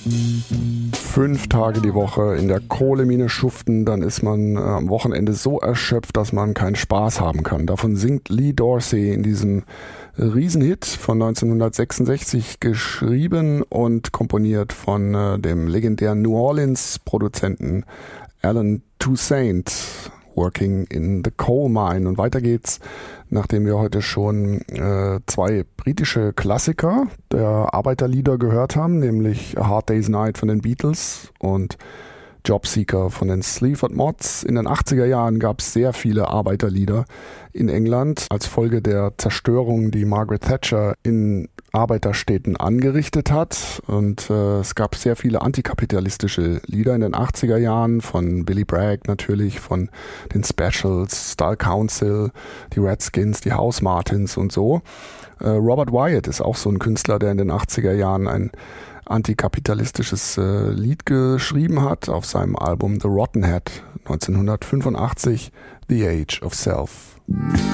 5 Tage die Woche in der Kohlemine schuften, dann ist man am Wochenende so erschöpft, dass man keinen Spaß haben kann. Davon singt Lee Dorsey in diesem Riesenhit von 1966, geschrieben und komponiert von dem legendären New Orleans-Produzenten Alan Toussaint, Working in the Coal Mine. Und weiter geht's, nachdem wir heute schon 2 britische Klassiker der Arbeiterlieder gehört haben, nämlich A Hard Day's Night von den Beatles und Jobseeker von den Sleaford Mods. In den 80er Jahren gab es sehr viele Arbeiterlieder in England als Folge der Zerstörung, die Margaret Thatcher in Arbeiterstädten angerichtet hat. Und es gab sehr viele antikapitalistische Lieder in den 80er Jahren, von Billy Bragg natürlich, von den Specials, Style Council, die Redskins, die House Martins und so. Robert Wyatt ist auch so ein Künstler, der in den 80er Jahren ein antikapitalistisches Lied geschrieben hat auf seinem Album The Rotten Head 1985, The Age of Self.